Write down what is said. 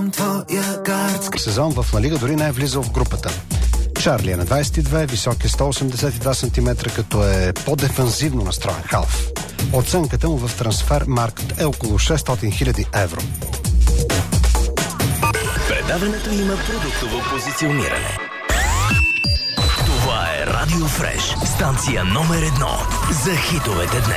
сезон в Ла Лига дори не е влизал в групата. Чарли е на 22, висок е 182 см, като е по-дефанзивно настроен халф. Оценката му в Трансфермаркт е около 600 000 евро. Предаването има продуктово позициониране. Това е Радио Фреш, станция номер 1 за хитовете днес.